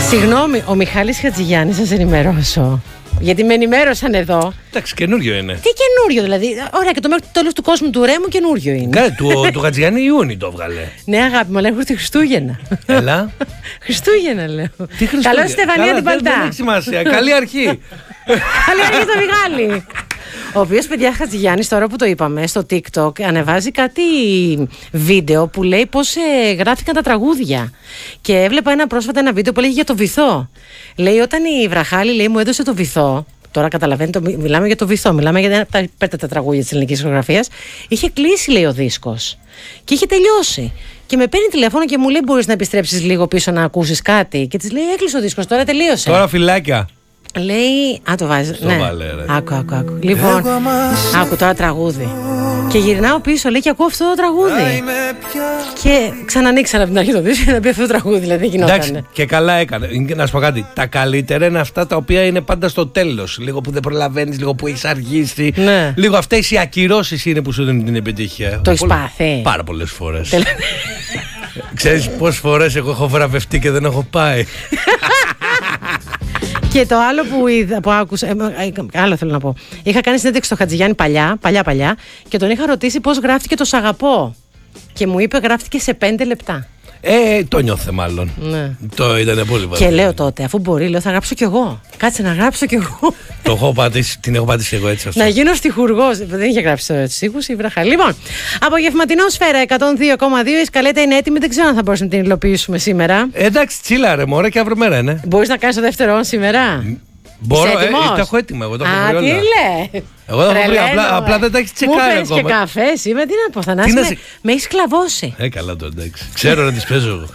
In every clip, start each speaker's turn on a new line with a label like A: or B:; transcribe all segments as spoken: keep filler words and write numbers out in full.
A: Συγγνώμη, ο Μιχάλης Χατζηγιάννης, σας ενημερώσω. Γιατί με ενημέρωσαν εδώ.
B: Εντάξει, καινούριο είναι.
A: Τι καινούριο δηλαδή. Ωραία, και το μέχρι το τέλος του κόσμου του Ρέμου καινούριο είναι.
B: Κάτι του, του Χατζηγιάννη Ιούνι το έβγαλε.
A: Ναι, αγάπη μου, αλλά έχουν Χριστούγεννα.
B: Έλα.
A: Χριστούγεννα, λέω.
B: Τι Χριστούγεννα.
A: Καλώς Στεφανία την Παλτά.
B: Δεν έχει σημασία. Καλή αρχή.
A: Καλή αρχή στο Μιχάλη. Ο οποίος, παιδιά, Χατζηγιάννης, τώρα που το είπαμε, στο TikTok ανεβάζει κάτι βίντεο που λέει πώς ε, γράφηκαν τα τραγούδια. Και έβλεπα ένα πρόσφατα ένα βίντεο που λέγει για το βυθό. Λέει, όταν η Βραχάλη, λέει, μου έδωσε το βυθό. Τώρα καταλαβαίνετε, μιλάμε για το βυθό, μιλάμε για ένα από τα υπέρτατα τραγούδια της ελληνικής ισογραφίας. Είχε κλείσει, λέει, ο δίσκος και είχε τελειώσει. Και με παίρνει τηλέφωνο και μου λέει: μπορείς να επιστρέψεις λίγο πίσω να ακούσεις κάτι? Και της λέει: έκλεισε ο δίσκος, τώρα τελείωσε.
B: Τώρα φυλάκια.
A: Λέει, α, το βάζει.
B: Στο
A: Ναι.
B: βάλε, ρε.
A: Άκου, άκου, άκου. Λοιπόν, άκου τώρα τραγούδι. Και γυρνάω πίσω, λέει, και ακούω αυτό το τραγούδι. Και ξανανοίξα από την αρχή το δίσκο για να πει αυτό το τραγούδι, δηλαδή δεν γινόταν.
B: Εντάξει, και καλά έκανε. Να σου πω κάτι. Τα καλύτερα είναι αυτά τα οποία είναι πάντα στο τέλος. Λίγο που δεν προλαβαίνεις, λίγο που έχεις αργήσει.
A: Ναι.
B: Λίγο αυτές οι ακυρώσεις είναι που σου δίνουν την επιτυχία.
A: Το έχεις πάθει?
B: Πάρα πολλές φορές.
A: Τελ...
B: Ξέρεις πόσες φορές εγώ έχω βραβευτεί και δεν έχω πάει.
A: Και το άλλο που, είδα, που άκουσα, ε, ε, άλλο θέλω να πω. Είχα κάνει συνέντευξη στο Χατζηγιάννη παλιά, παλιά, παλιά, και τον είχα ρωτήσει πώς γράφτηκε το «Σ' αγαπώ». Και μου είπε γράφτηκε σε πέντε λεπτά.
B: Ε, το νιώθε μάλλον.
A: Ναι.
B: Το ήταν πολύ βαρύ.
A: Και λέω τότε, αφού μπορεί, λέω, θα γράψω κι εγώ. Κάτσε να γράψω κι εγώ.
B: Το έχω πατήσει, την έχω πατήσει εγώ έτσι αυτό.
A: Να γίνω στιχουργός. Δεν είχε γράψει το στίχους η Βραχά. Λοιπόν, απογευματινό Σφαίρα εκατόν δύο κόμμα δύο. Η σκαλέτα είναι έτοιμη. Δεν ξέρω αν θα μπορούσαμε να την υλοποιήσουμε σήμερα.
B: Ε, εντάξει, τσίλα ρε μωρέ, και αύριο μέρα είναι.
A: Μπορείς να κάνεις το δεύτερο σήμερα?
B: Μπορώ,
A: Είσαι
B: ε,
A: έτοιμος?
B: τα έχω έτοιμα. Εγώ τα έχω
A: Α,
B: βρει
A: τι
B: όλα.
A: λέει.
B: Εγώ τα έχω βρει.
A: Τρελαίνω,
B: Απλά,
A: ε.
B: απλά δεν τα έχει
A: Μου
B: τσεκάρει
A: φέρεις και
B: ακόμα.
A: καφέ σήμερα, τι να πω, Θανάση,
B: Τι να
A: με,
B: σε-
A: με έχεις κλαβώσει.
B: Ε, καλά το εντάξει. Ξέρω να τις παίζω εγώ.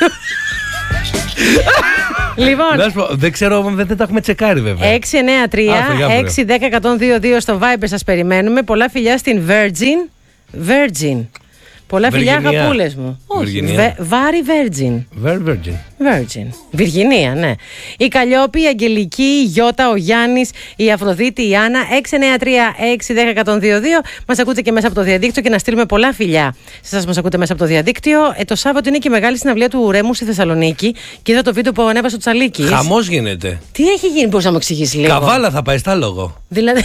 A: Λοιπόν,
B: Να σου πω, δεν ξέρω, δεν, δεν τα έχουμε τσεκάρει βέβαια.
A: έξι εννιά τρία
B: Αύριο, αύριο.
A: έξι ένα μηδέν ένα μηδέν δύο δύο στο Viber σας περιμένουμε. Πολλά φιλιά στην Virgin. Virgin. Πολλά φιλιά,
B: Βεργινία.
A: αγαπούλες μου. Όχι,
B: Βεργινία.
A: Βε- Βάρη Virgin.
B: Very virgin.
A: Virgin. Βιργινία, ναι. Η Καλλιόπη, η Αγγελική, η Γιώτα, ο Γιάννης, η Αφροδίτη, η Άννα. έξι εννιά τρία έξι ένα μηδέν ένα μηδέν δύο δύο. Μας ακούτε και μέσα από το διαδίκτυο και να στείλουμε πολλά φιλιά. Σε εσάς μας ακούτε μέσα από το διαδίκτυο. Ε, το Σάββατο είναι και η μεγάλη συναυλία του Ρέμου στη Θεσσαλονίκη. Και είδα το βίντεο που ανέβασε ο Τσαλίκης.
B: Χαμός γίνεται.
A: Τι έχει γίνει, μπορείς να μου εξηγήσει λίγο?
B: Καβάλα θα πάει στα λόγο.
A: Δηλαδή.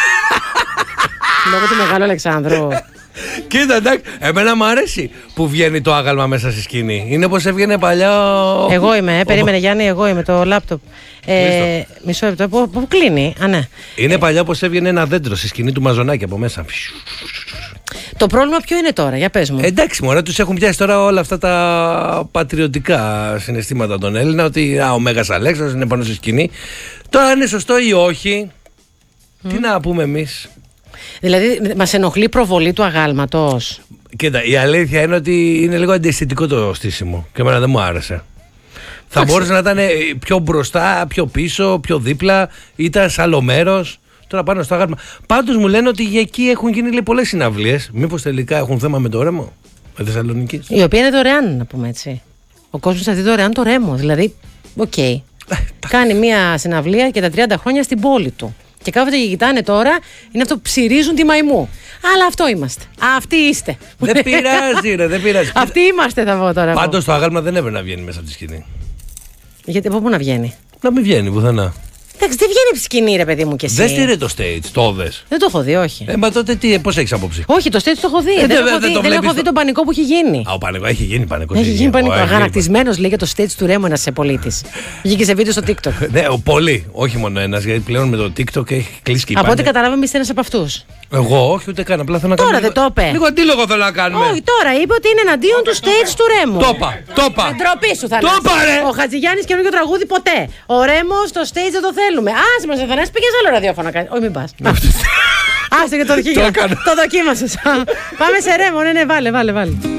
A: Λόγω του Μεγάλου Αλεξάνδρου.
B: Κοίτα, εντάξει, εμένα μου αρέσει που βγαίνει το άγαλμα μέσα στη σκηνή. Είναι πως έβγαινε παλιά. ο-
A: Εγώ είμαι, ε, περίμενε Γιάννη, εγώ είμαι το λάπτοπ. Ε, μισό λεπτό, πού, πού κλείνει? Α, ναι.
B: Είναι παλιά πως έβγαινε ένα δέντρο στη σκηνή του Μαζονάκη από μέσα.
A: Το πρόβλημα ποιο είναι τώρα, για πες μου.
B: Εντάξει, μωρέ, τους έχουν πιάσει τώρα όλα αυτά τα πατριωτικά συναισθήματα των Έλληνα. Ότι α, ο Μέγας Αλέξανδρος είναι πάνω στη σκηνή. Τώρα είναι σωστό ή όχι. Mm. Τι να πούμε εμείς.
A: Δηλαδή, μας ενοχλεί η προβολή του αγάλματος.
B: Κοίτα, η αλήθεια είναι ότι είναι λίγο αντιαισθητικό το στήσιμο. Και εμένα δεν μου άρεσε. Θα μπορούσε να ήταν πιο μπροστά, πιο πίσω, πιο δίπλα, ήταν σε άλλο μέρος. Τώρα πάνω στο άγαλμα. Πάντως μου λένε ότι για εκεί έχουν γίνει πολλές συναυλίες. Μήπως τελικά έχουν θέμα με το Ρέμο, με Θεσσαλονίκη.
A: Η οποία είναι δωρεάν, να πούμε έτσι. Ο κόσμος θα δει δωρεάν το Ρέμο. Δηλαδή, οκ. Okay. Κάνει μια συναυλία και τα τριάντα χρόνια στην πόλη του. Και κάθονται και κοιτάνε τώρα, είναι αυτό που ψηρίζουν τη μαϊμού. Αλλά αυτό είμαστε. Αυτοί είστε.
B: Δεν πειράζει, ρε, δεν πειράζει.
A: Αυτοί είμαστε, θα πω τώρα.
B: Πάντως το άγαλμα δεν έπρεπε να βγαίνει μέσα από τη σκηνή.
A: Γιατί από πού να βγαίνει?
B: Να μην βγαίνει πουθενά.
A: Εντάξει, δεν βγαίνει από τη σκηνή, ρε παιδί μου, κι εσύ.
B: Δεν στήρε το stage, το δες.
A: Δεν το έχω δει, όχι.
B: Ε, μα τότε τι, πώς έχεις άποψη.
A: Όχι, το stage το έχω δει.
B: Ε,
A: δεν
B: δεν-
A: έχω
B: δεν
A: δει,
B: το
A: δεν
B: βλέπεις
A: έχω δει
B: το-
A: τον πανικό που έχει γίνει.
B: Α, ο πανικό, έχει γίνει πανικό.
A: Έχει γίνει πανικό.
B: Ω, έχει
A: Αγανακτισμένο λέει για το stage του Ρέμου ένα πολίτη. Βγήκε σε βίντεο στο TikTok.
B: Ναι, ο, πολύ, όχι μόνο ένας, γιατί πλέον με το TikTok έχει κλείσει και η
A: Από ό,τι
B: πάνε.
A: καταλάβαμε, είστε ένα από αυτού.
B: Εγώ, όχι ούτε καν. Απλά θέλω να
A: Τώρα
B: κάνω.
A: δεν το είπε.
B: Λίγο αντίλογο θέλω να κάνουμε.
A: Όχι, τώρα είπε ότι είναι εναντίον του stage του Ρέμου.
B: Το είπα, το είπα.
A: Ε, Ντροπή σου, Θανάση.
B: Το είπα, ρε.
A: Ο Χατζηγιάννης καινούργιο τραγούδι ποτέ. Ο Ρέμο στο stage δεν το θέλουμε. Άσε μας, Θανάση, πήγες άλλο ραδιόφωνο να κάνεις. Όχι, μην πας. Άσε και το,
B: Το έκανα.
A: το δοκίμασες. Πάμε σε Ρέμο, ναι, ναι, βάλε, βάλε, βάλε.